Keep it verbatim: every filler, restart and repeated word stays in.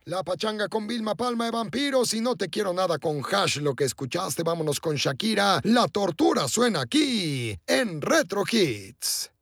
La pachanga con Vilma Palma de Vampiros y No Te Quiero Nada con Hash. Lo que escuchaste, vámonos con Shakira. La tortura suena aquí en Retro Hits.